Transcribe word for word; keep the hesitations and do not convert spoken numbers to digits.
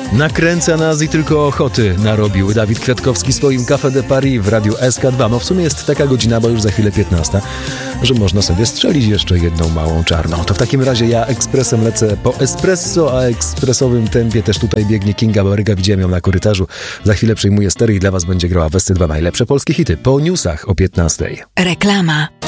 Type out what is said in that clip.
Nakręca nas i tylko ochoty narobił Dawid Kwiatkowski swoim Café de Paris w Radiu S K dwa. No w sumie jest taka godzina, bo już za chwilę piętnasta, że można sobie strzelić jeszcze jedną małą czarną. To w takim razie ja ekspresem lecę po espresso, a ekspresowym tempie też tutaj biegnie Kinga Baryga. Widziałem ją na korytarzu. Za chwilę przejmuję stery i dla was będzie grała w S C dwa najlepsze polskie hity po newsach o piętnastej. Reklama.